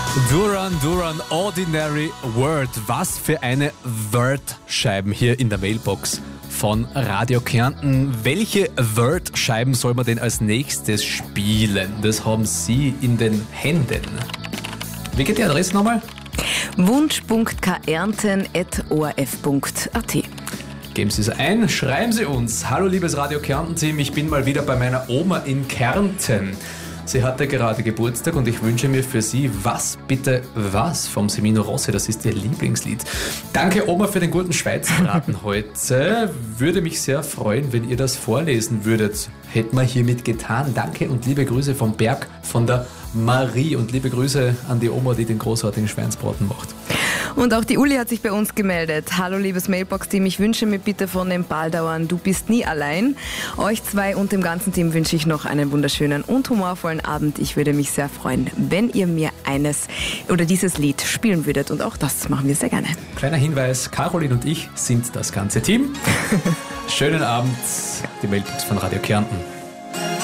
Duran, Ordinary Word. Was für eine Word-Scheiben hier in der Mailbox von Radio Kärnten. Welche Word-Scheiben soll man denn als nächstes spielen? Das haben Sie in den Händen. Wie geht die Adresse nochmal? wunsch.kärnten@orf.at. Geben Sie es ein, schreiben Sie uns. Hallo liebes Radio Kärnten-Team, ich bin mal wieder bei meiner Oma in Kärnten. Sie hatte gerade Geburtstag und ich wünsche mir für Sie Was bitte was vom Semino Rossi, das ist Ihr Lieblingslied. Danke Oma für den guten Schweizerbraten heute. Würde mich sehr freuen, wenn ihr das vorlesen würdet. Hätten wir hiermit getan. Danke und liebe Grüße vom Berg, von der Marie und liebe Grüße an die Oma, die den großartigen Schweinsbraten macht. Und auch die Uli hat sich bei uns gemeldet. Hallo liebes Mailbox-Team, ich wünsche mir bitte von den Baldauern Du bist nie allein. Euch zwei und dem ganzen Team wünsche ich noch einen wunderschönen und humorvollen Abend. Ich würde mich sehr freuen, wenn ihr mir eines oder dieses Lied spielen würdet. Und auch das machen wir sehr gerne. Kleiner Hinweis, Caroline und ich sind das ganze Team. Schönen Abend, die Mailbox von Radio Kärnten.